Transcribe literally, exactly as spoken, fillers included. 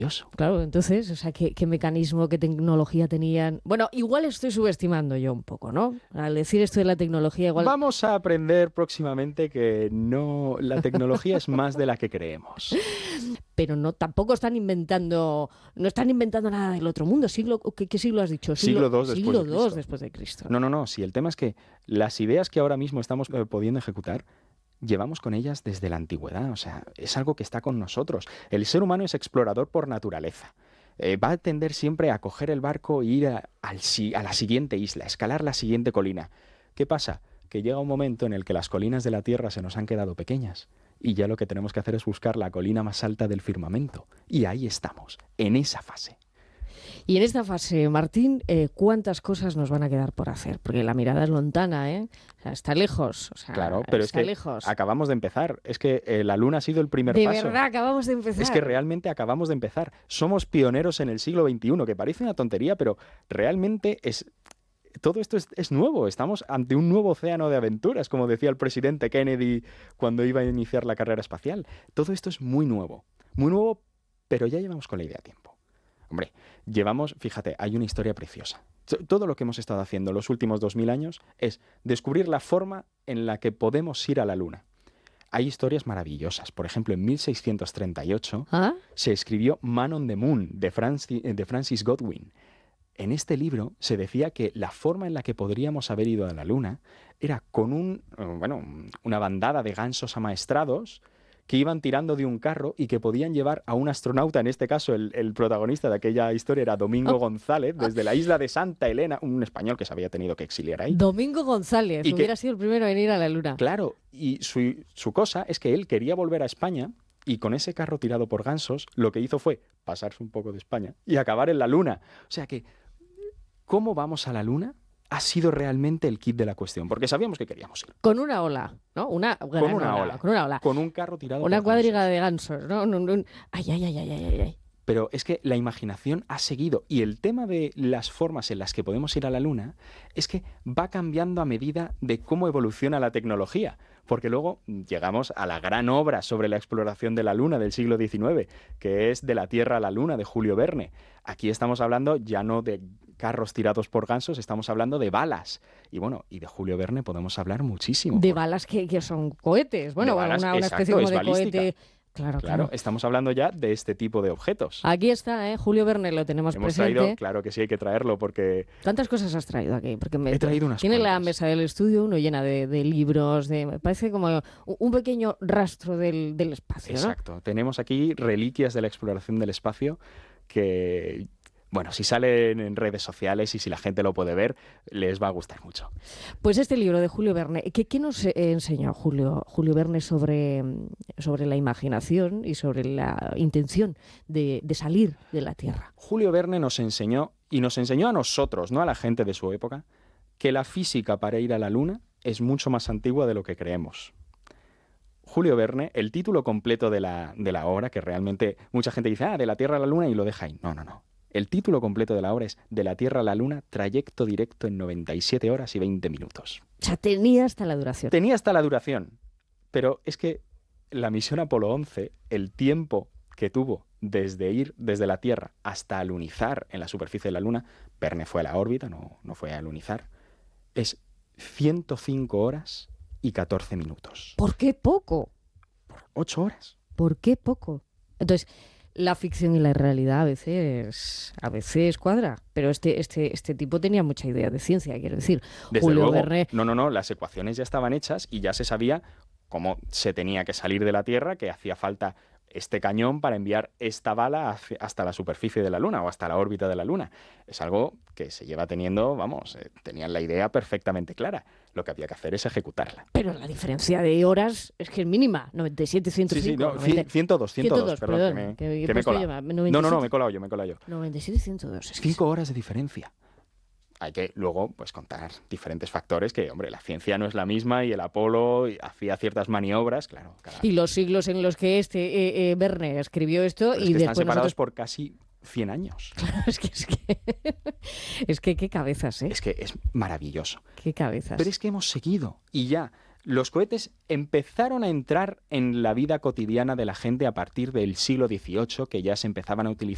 Claro, entonces, o sea, ¿qué, qué mecanismo, qué tecnología tenían? Bueno, igual estoy subestimando yo un poco, ¿no? Al decir esto de la tecnología, igual... Vamos a aprender próximamente que no, la tecnología es más de la que creemos. Pero no, tampoco están inventando, no están inventando nada del otro mundo. Siglo, ¿qué, qué siglo has dicho? Siglo dos después siglo de dos Cristo. después de Cristo. No, no, no. Si el tema es que las ideas que ahora mismo estamos eh, pudiendo ejecutar, llevamos con ellas desde la antigüedad. O sea, es algo que está con nosotros. El ser humano es explorador por naturaleza. Eh, va a tender siempre a coger el barco e ir a, al, a la siguiente isla, escalar la siguiente colina. ¿Qué pasa? Que llega un momento en el que las colinas de la Tierra se nos han quedado pequeñas y ya lo que tenemos que hacer es buscar la colina más alta del firmamento. Y ahí estamos, en esa fase. Y en esta fase, Martín, eh, ¿cuántas cosas nos van a quedar por hacer? Porque la mirada es lontana, ¿eh? O sea, está lejos. O sea, claro, pero está es que lejos. acabamos de empezar. Es que eh, la Luna ha sido el primer de paso. De verdad, acabamos de empezar. Es que realmente acabamos de empezar. Somos pioneros en el siglo veintiuno, que parece una tontería, pero realmente es... Todo esto es, es nuevo. Estamos ante un nuevo océano de aventuras, como decía el presidente Kennedy cuando iba a iniciar la carrera espacial. Todo esto es muy nuevo. Muy nuevo, pero ya llevamos con la idea a tiempo. Hombre, llevamos, fíjate, hay una historia preciosa. Todo lo que hemos estado haciendo los últimos dos mil años es descubrir la forma en la que podemos ir a la Luna. Hay historias maravillosas. Por ejemplo, en mil seiscientos treinta y ocho ¿Ah? se escribió Man on the Moon de Francis, de Francis Godwin. En este libro se decía que la forma en la que podríamos haber ido a la Luna era con un, bueno, una bandada de gansos amaestrados que iban tirando de un carro y que podían llevar a un astronauta, en este caso el, el protagonista de aquella historia era Domingo oh. González, desde la isla de Santa Elena, un español que se había tenido que exiliar ahí. Domingo González, y hubiera que, sido el primero en ir a la Luna. Claro, y su, su cosa es que él quería volver a España y con ese carro tirado por gansos, lo que hizo fue pasarse un poco de España y acabar en la Luna. O sea que, ¿cómo vamos a la Luna? Ha sido realmente el kit de la cuestión, porque sabíamos que queríamos ir. Con una ola, ¿no? Una con una ola, ola. Con una ola. Con un carro tirado una por cuadriga gansos. de gansos, ¿no? Un, un, un... Ay, ay, ay, ay, ay, ay. Pero es que la imaginación ha seguido. Y el tema de las formas en las que podemos ir a la Luna es que va cambiando a medida de cómo evoluciona la tecnología. Porque luego llegamos a la gran obra sobre la exploración de la Luna del siglo diecinueve, que es De la Tierra a la Luna, de Julio Verne. Aquí estamos hablando ya no de carros tirados por gansos, estamos hablando de balas. Y bueno, y de Julio Verne podemos hablar muchísimo. De por... balas que, que son cohetes. Bueno, balas, una, una exacto, especie como de balística. cohete. Claro, claro, claro. Estamos hablando ya de este tipo de objetos. Aquí está, ¿eh? Julio Verne, lo tenemos Hemos presente. traído, claro que sí, hay que traerlo porque... ¿Cuántas cosas has traído aquí? Porque me... He traído unas Tiene cuantas. la mesa del estudio uno llena de, de libros, de... me parece como un pequeño rastro del, del espacio, ¿no? Exacto. Tenemos aquí reliquias de la exploración del espacio que... Bueno, si salen en redes sociales y si la gente lo puede ver, les va a gustar mucho. Pues este libro de Julio Verne, ¿qué, qué nos enseñó Julio, Julio Verne sobre, sobre la imaginación y sobre la intención de, de salir de la Tierra? Julio Verne nos enseñó, y nos enseñó a nosotros, no a la gente de su época, que la física para ir a la Luna es mucho más antigua de lo que creemos. Julio Verne, el título completo de la, de la obra, que realmente mucha gente dice, ah, de la Tierra a la Luna, y lo deja ahí. No, no, no. El título completo de la obra es De la Tierra a la Luna, trayecto directo en noventa y siete horas y veinte minutos. O sea, tenía hasta la duración. Tenía hasta la duración. Pero es que la misión Apolo once, el tiempo que tuvo desde ir desde la Tierra hasta alunizar en la superficie de la Luna, Verne fue a la órbita, no, no fue a alunizar, es ciento cinco horas y catorce minutos. ¿Por qué poco? Por ocho horas. ¿Por qué poco? Entonces... La ficción y la realidad a veces a veces cuadra, pero este este este tipo tenía mucha idea de ciencia, quiero decir. Desde Julio luego, Verne... no, no, no, las ecuaciones ya estaban hechas y ya se sabía cómo se tenía que salir de la Tierra, que hacía falta este cañón para enviar esta bala hacia, hasta la superficie de la Luna o hasta la órbita de la Luna. Es algo que se lleva teniendo, vamos, eh, tenían la idea perfectamente clara. Lo que había que hacer es ejecutarla. Pero la diferencia de horas es que es mínima, noventa y siete, ciento cinco. Sí, sí, no, noventa... ciento dos, ciento dos, perdón, perdón, que me, que, que me he colado. No, no, no, me he colado yo, me he colado yo. noventa y siete, ciento dos. Es Cinco horas de diferencia. Hay que luego pues contar diferentes factores que, hombre, la ciencia no es la misma y el Apolo hacía ciertas maniobras, claro. Cada... Y los siglos en los que este eh, eh, Verne escribió esto Pero y es que después están separados nosotros... por casi cien años. Claro, es que es que es que qué cabezas, ¿eh? Es que es maravilloso. Qué cabezas. Pero es que hemos seguido y ya los cohetes empezaron a entrar en la vida cotidiana de la gente a partir del siglo dieciocho, que ya se empezaban a utilizar